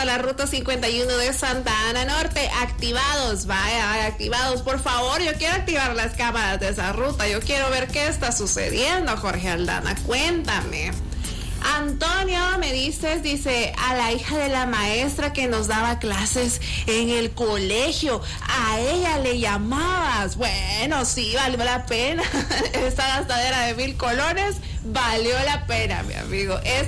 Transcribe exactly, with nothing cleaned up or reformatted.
la ruta cincuenta y uno de Santa Ana Norte, activados, vaya, vaya, activados, por favor, yo quiero activar las cámaras de esa ruta, yo quiero ver qué está sucediendo, Jorge Aldana, cuéntame. Antonio, me dices, dice, a la hija de la maestra que nos daba clases en el colegio, a ella le llamabas. Bueno, sí, valió la pena. Esta gastadera de mil colones valió la pena, mi amigo. Es